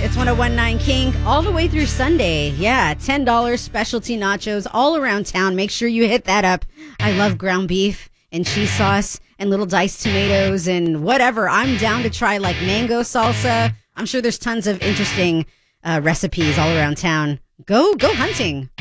It's 1019 King all the way through Sunday. Yeah, $10 specialty nachos all around town. Make sure you hit that up. I love ground beef and cheese sauce and little diced tomatoes and whatever. I'm down to try like mango salsa. I'm sure there's tons of interesting recipes all around town. Go hunting.